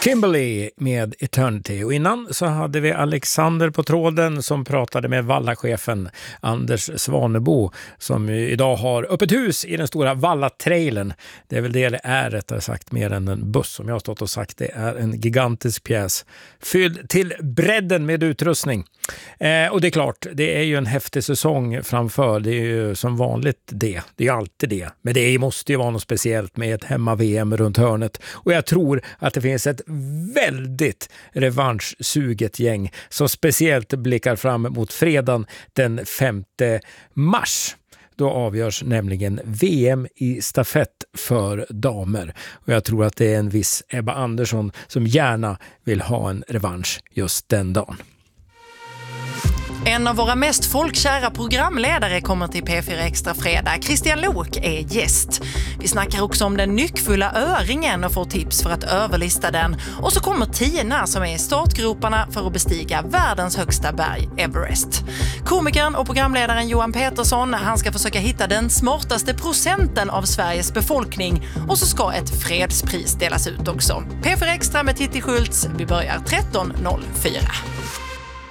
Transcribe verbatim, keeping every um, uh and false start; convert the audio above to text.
Kimberly med Eternity, och innan så hade vi Alexander på tråden som pratade med Valla-chefen Anders Svanebo som idag har öppet hus i den stora Valla-trailen. Det är väl det det är, rättare sagt, mer än en buss som jag har stått och sagt. Det är en gigantisk pjäs fylld till bredden med utrustning. Eh, och det är klart, det är ju en häftig säsong framför. Det är ju som vanligt det. Det är alltid det. Men det måste ju vara något speciellt med ett hemma-V M runt hörnet. Och jag tror att det finns ett väldigt revanschsuget gäng som speciellt blickar fram mot fredagen den femte mars. Då avgörs nämligen V M i stafett för damer. Och jag tror att det är en viss Ebba Andersson som gärna vill ha en revansch just den dagen. En av våra mest folkkära programledare kommer till P fyra Extra fredag. Christian Lok är gäst. Vi snackar också om den nyckfulla öringen och får tips för att överlista den. Och så kommer Tina som är i startgroparna för att bestiga världens högsta berg, Everest. Komikern och programledaren Johan Petersson, han ska försöka hitta den smartaste procenten av Sveriges befolkning. Och så ska ett fredspris delas ut också. P fyra Extra med Titti Schultz. Vi börjar tretton noll fyra.